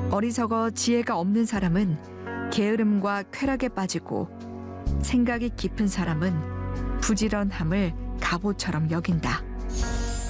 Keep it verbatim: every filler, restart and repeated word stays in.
어리석어 지혜가 없는 사람은 게으름과 쾌락에 빠지고 생각이 깊은 사람은 부지런함을 갑오처럼 여긴다.